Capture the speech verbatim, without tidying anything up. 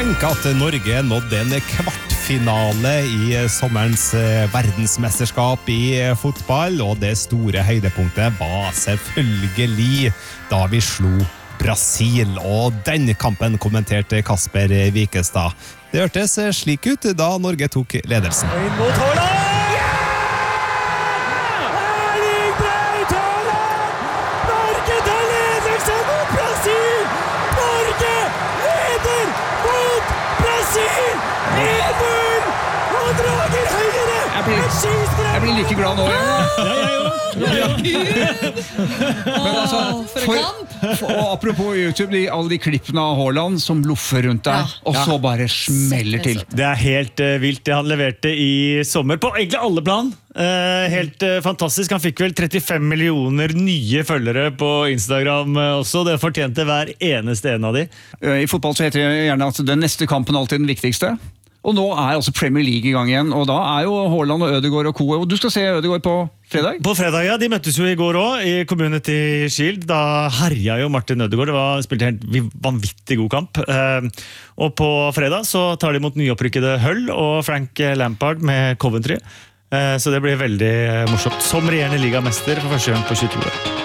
Tenk at Norge nådde en kvartfinale i sommerens verdensmesterskap i fotball, og det store høydepunktet var selvfølgelig da vi slo Brasil, og den kampen kommenterte Kasper Wikestad. Det hørtes slik ut da Norge tok ledelsen. Inn mot Haaland! Erling Braut Haaland! Norge tar ledelsen mot Brasil! Norge leder mot Brasil! en null! Og drager høyere! Jeg blir, jeg blir like glad nå. Ja, jeg òg. Men altså, for, for, og apropos YouTube, de, alle de klippene av Haaland som loffer rundt der, ja. Og så bare smeller til. Det er helt uh, vilt det han leverte i sommer, på egentlig alle plan. Uh, helt uh, fantastisk. Han fikk vel trettifem millioner nye følgere på Instagram uh, også. Det fortjente hver eneste en av de. I fotball så heter det gjerne at den neste kampen alltid er den viktigste. Og nå er altså Premier League i gang igjen, og da er jo Haaland og Ødegaard og Co. Og du skal se Ødegaard på fredag? På fredag, ja. De møttes jo i går også, i Community Shield. Da herja jo Martin Ødegaard. Det var spilt en helt vanvittig god kamp. Og på fredag så tar de mot nyopprykkede Hull og Frank Lampard med Coventry. Så det blir veldig morsomt. Som regjerende ligamester for første gang på tjueto år.